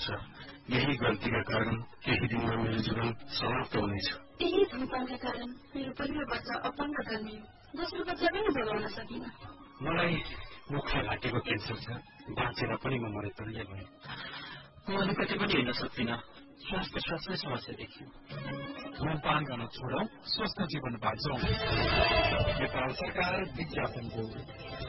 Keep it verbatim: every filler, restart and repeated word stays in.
छ। यही गल्तीका कारण केही दिनमा मेरो जीवन समाप्त हुनेछ। यही धुमपानका कारण मेरो पहिलो बच्चा अपाङ्ग जन्मियो। दोस्रो बच्चा पनि जोगाउन सकिन। मलाई मुखलाई लागेको क्यान्सर छ। बाँचेर पनि म मरे तरिया भएँ। म अलिकति पनि हिँड्न सक्दिनँ। स्वास्थ्य स्वास्थ्य समस्या देखियो। धुमपान गर्न छोडौं, स्वस्थ जीवन बाँचौं। नेपाल सरकार विज्ञापन बोर्ड।